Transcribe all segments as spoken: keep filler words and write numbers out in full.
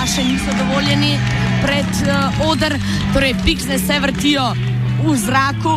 še niso dovoljeni pred uh, oder, torej piksne se vrtijo v zraku.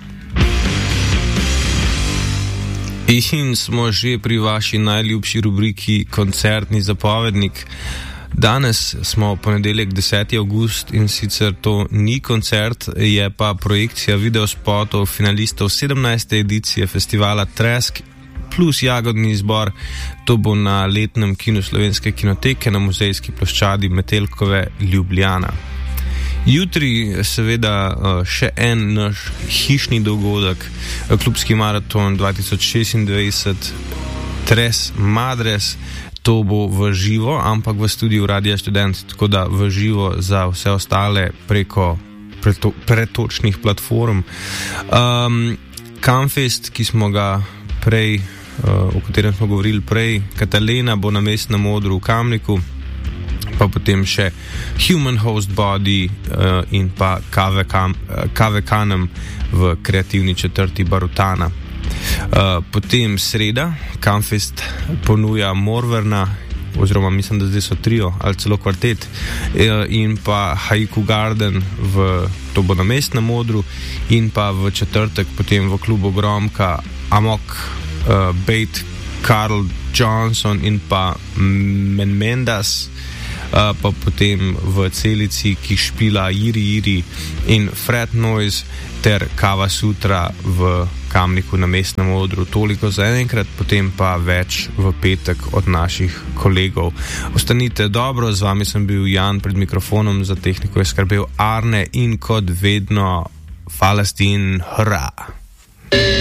In smo že pri vaši najljubši rubriki Koncertni zapovednik. Danes smo ponedeljek deseti avgust in sicer to ni koncert, je pa projekcija videospotov finalistov sedemnajste edicije festivala Tresk plus jagodni izbor. To bo na letnem kinu Slovenske kinoteke na Muzejski ploščadi Metelkove Ljubljana. Jutri seveda še en naš hišni dogodek, klubski maraton dva tisoč šestindvajset Tres Madres. To bo v živo, ampak v studiu Radia Študent, tako da v živo za vse ostale preko preto, pretočnih platform. Um, Kamfest, ki smo ga prej, uh, o katerem smo govorili prej, Katalena bo na mestnem odru v Kamniku, pa potem še Human Host Body uh, in pa Kave, kam, uh, Kave Kanem v kreativni četrti Barutana. Uh, potem sreda, Kamfest ponuja Morverna, oziroma mislim, da zdaj so trio ali celo kvartet, uh, in pa Haiku Garden, v, to bo na mestnem odru, in pa v četrtek potem v klubu Gromka Amok, uh, Bait, Carl Johnson in pa Menmendas. Uh, pa potem v celici, ki špila Iri Iri in Fred Noise ter Kava Sutra v Kamniku na mestnem odru. Toliko za enkrat, potem pa več v petek od naših kolegov. Ostanite dobro, z vami sem bil Jan, pred mikrofonom za tehniko je skrbel Arne in kot vedno Falastin, hurra!